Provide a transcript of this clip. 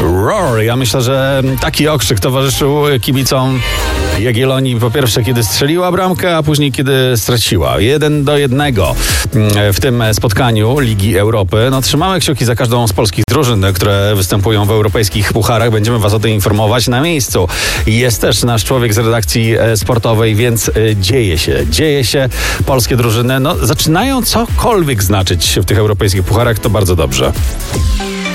Roar. Ja myślę, że taki okrzyk towarzyszył kibicom Jagiellonii po pierwsze, kiedy strzeliła bramkę, a później, kiedy straciła. 1-1 w tym spotkaniu Ligi Europy. No, trzymamy kciuki za każdą z polskich drużyn, które występują w europejskich pucharach. Będziemy was o tym informować na miejscu. Jest też nasz człowiek z redakcji sportowej, więc dzieje się. Polskie drużyny zaczynają cokolwiek znaczyć w tych europejskich pucharach. To bardzo dobrze.